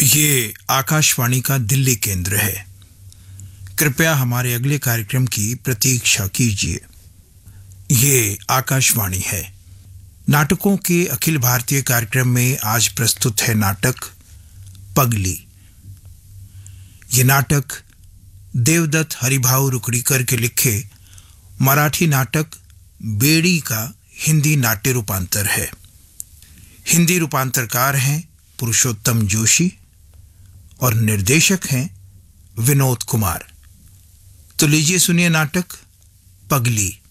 ये आकाशवाणी का दिल्ली केंद्र है। कृपया हमारे अगले कार्यक्रम की प्रतीक्षा कीजिए। ये आकाशवाणी है। नाटकों के अखिल भारतीय कार्यक्रम में आज प्रस्तुत है नाटक पगली। ये नाटक देवदत्त हरिभाऊ रुकड़ीकर के लिखे मराठी नाटक बेड़ी का हिंदी नाट्य रूपांतर है। हिंदी रूपांतरकार हैं पुरुषोत्तम जोशी और निर्देशक हैं विनोद कुमार। तो लीजिए सुनिए नाटक पगली।